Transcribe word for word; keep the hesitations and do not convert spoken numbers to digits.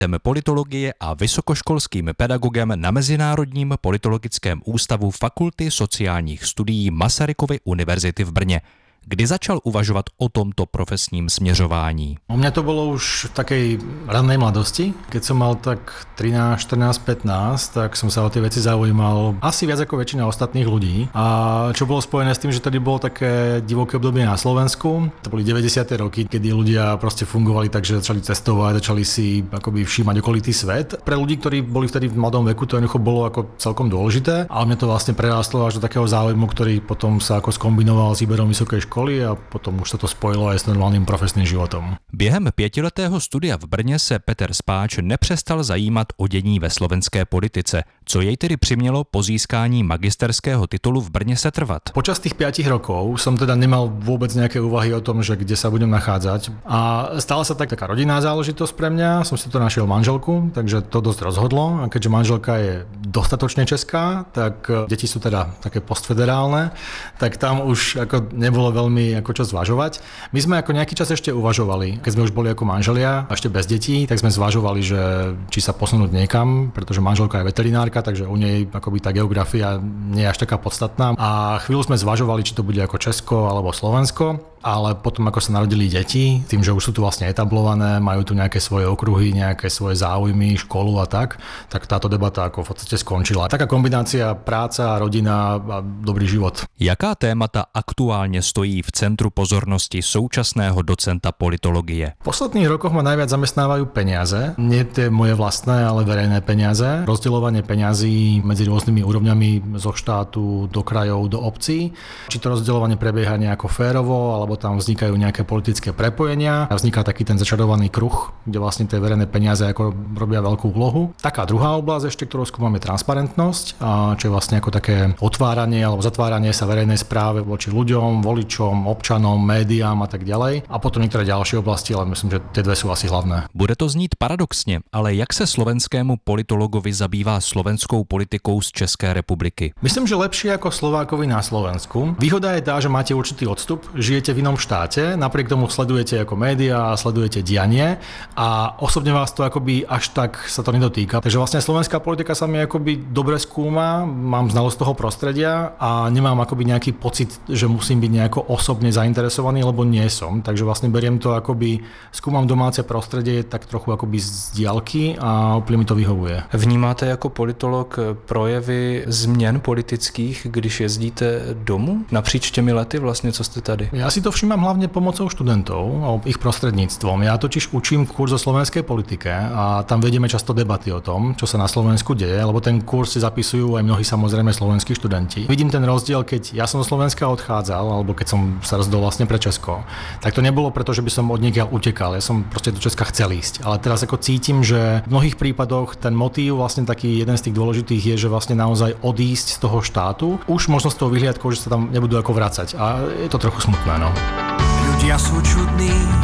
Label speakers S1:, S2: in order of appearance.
S1: politologie a vysokoškolským pedagogem na Mezinárodním politologickém ústavu Fakulty sociálních studií Masarykovy univerzity v Brně. Kdy začal uvažovat o tomto profesním směřování?
S2: U mňa to bolo už v takej rannej mladosti. Keď som mal tak trinásť, štrnásť, pätnásť, tak som sa o tie veci zaujímal asi viac ako väčšina ostatných ľudí. A čo bolo spojené s tým, že tedy bolo také divoké obdobie na Slovensku. To boli deväťdesiate roky, kedy ľudia proste fungovali tak, že začali cestovať, začali si akoby všímať okolitý svet. Pre ľudí, ktorí boli vtedy v mladom veku, to jednoducho bolo ako celkom dôležité. Ale mňa to vlastne prerástlo až do takého záujmu, ktorý potom sa ako skombinoval s výberom vysokej školy a potom už sa to spojilo aj s normálnym profesným životom.
S1: Během pětiletého studia v Brně se Peter Spáč nepřestal zajímat o dění ve slovenské politice, co jej tedy přimělo po získání magisterského titulu v Brně setrvat.
S2: Počas tých piatich rokov som teda nemal vôbec nejaké úvahy o tom, že kde sa budem nachádzať. A stala sa tak taká rodinná záležitosť pre mňa. Som si to našiel manželku, takže to dosť rozhodlo. A keďže manželka je dostatočne česká, tak deti sú teda také postfederálne, tak tam už ako nebolo veľmi ako čo zvažovať. My sme ako nejaký čas ešte uvažovali, keď sme už boli ako manželia, ešte bez detí, tak sme zvažovali, že či sa posunúť niekam, pretože manželka je veterinárka, takže u nej akoby tá geografia nie je až taká podstatná. A chvíľu sme zvažovali, či to bude ako Česko alebo Slovensko. Ale potom, ako sa narodili deti, tým, že už sú tu vlastne etablované, majú tu nejaké svoje okruhy, nejaké svoje záujmy, školu a tak, tak táto debata ako v podstate skončila. Taká kombinácia práca, rodina a dobrý život.
S1: Jaká témata aktuálne stojí v centru pozornosti současného docenta politologie?
S2: V posledných rokoch ma najviac zamestnávajú peniaze. Nie tie moje vlastné, ale verejné peniaze. Rozdeľovanie peňazí medzi rôznymi úrovňami zo štátu do krajov, do obcí. Či to rozdeľovanie prebieha nejako férovo, alebo tam vznikajú nejaké politické prepojenia a vzniká taký ten začarovaný kruh, kde vlastne tie verejné peniaze ako robia veľkú úlohu. Taká druhá oblasť ešte, ktorú skúmame, transparentnosť, a čo je vlastne ako také otváranie alebo zatváranie sa verejnej správe voči ľuďom, voličom, občanom, médiám a tak ďalej. A potom niektoré ďalšie oblasti, ale myslím, že tie dve sú asi hlavné.
S1: Bude to znít paradoxně, ale jak se slovenskému politologovi zabývá slovenskou politikou z České republiky?
S2: Myslím, že lepšie ako Slovákovi na Slovensku. Výhoda je tá, že máte určitý odstup, žijete v inom štáte, napriek tomu sledujete ako médiá, sledujete dianie a osobne vás to akoby až tak sa to nedotýka. Takže vlastne slovenská politika sa mi akoby dobre skúma, mám znalosť toho prostredia a nemám akoby nejaký pocit, že musím byť nejako osobne zainteresovaný, lebo nie som. Takže vlastne beriem to akoby, skúmam domáce prostredie tak trochu akoby z diaľky a úplne mi to vyhovuje.
S3: Vnímáte jako politolog projevy změn politických, když jezdíte domů? Napříč těmi lety vlastně, co jste tady?
S2: Ja si to všímam hlavne pomocou študentov a ich prostredníctvom. Ja totiž učím kurz o slovenskej politike a tam vedieme často debaty o tom, čo sa na Slovensku deje, lebo ten kurz si zapisujú aj mnohí samozrejme slovenskí študenti. Vidím ten rozdiel, keď ja som zo Slovenska odchádzal, alebo keď som sa rozhodol vlastne pre Česko. Tak to nebolo preto, že by som od niekiaľ utekal. Ja som proste do Česka chcel ísť. Ale teraz ako cítim, že v mnohých prípadoch ten motív vlastne taký jeden z tých dôležitých je, že vlastne naozaj odísť z toho štátu. Už možno s tou vyhliadkou, že sa tam nebudú ako vracať. A je to trochu smutné, no.
S4: Ľudia sú čudní.